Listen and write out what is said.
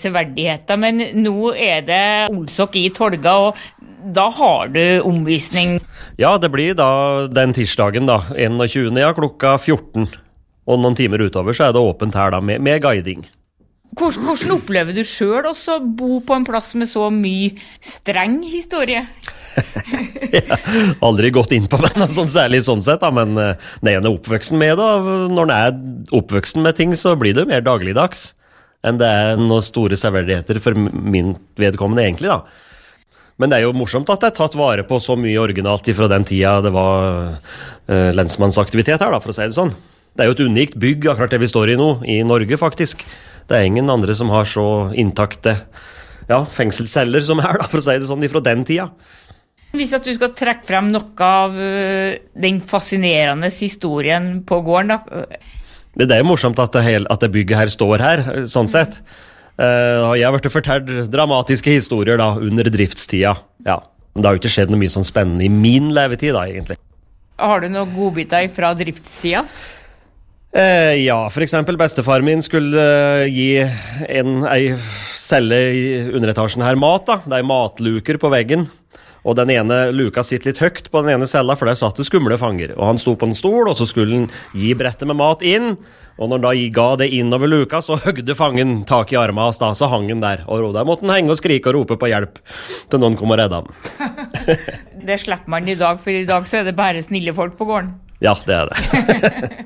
severdigheter, men nå det Olsok i Tolga, og da har du omvisning. Ja, det blir da den tirsdagen da, 21. Ja, klokka 14. Og noen timer utover så det åpent her da, med guiding. Hvordan opplever du selv også å bo på en plass med så mye streng historie? Ja, aldri gått inn på noe sånn særlig sånn sett, da, men når en oppvøksen med det, når en oppvøksen med ting, så blir det mer dagligdags enn det noen store severdigheter for min vedkommende egentlig da. Men det jo morsomt at det tatt vare på så mye originalt fra den tida det var lensmannsaktivitet her da, for å si det sånn. Det jo et unikt bygg, akkurat det vi står i nå, i Norge faktisk. Det ingen andre som har så intakte fengselsceller som her da, for å si det sånn, fra den tida. Hvis at du skal trekke frem noe av den fascinerende historien på gården da. Det jo morsomt at det bygget her står her, sånn sett. Jeg har vært fortalt dramatiske historier da, under driftstida. Ja, men det har jo ikke skjedd noe mye sånn spennende i min levetid da, egentlig. Har du noen godbiter fra driftstida? Ja, for eksempel bestefar min skulle gi ei celle i underetasjen her mat da. Det matluker på veggen, og den ene luka sitter litt høyt på den ene cella, for der satt det skumle fanger. Og han sto på en stol, og så skulle han gi brettet med mat inn, og når han da ga det innover luka, så høgde fangen tak i armen hans da, så hang han der. Og der måtte han henge og skrike og rope på hjelp til noen kom og redde han. Det slipper man i dag, for i dag så det bare snille folk på gården. Ja, det det.